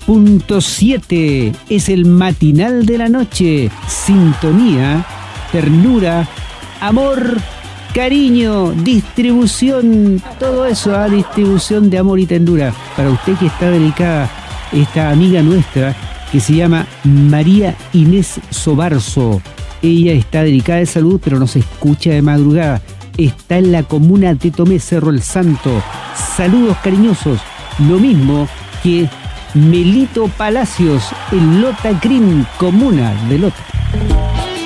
90.7 es el matinal de la noche. Sintonía, ternura, amor, cariño, distribución, todo eso, distribución de amor y ternura. Para usted que está delicada, esta amiga nuestra que se llama María Inés Sobarzo. Ella está delicada de salud, pero nos escucha de madrugada. Está en la comuna de Tomé, Cerro el Santo. Saludos cariñosos. Lo mismo que Melito Palacios, en Lota Green, comuna de Lota.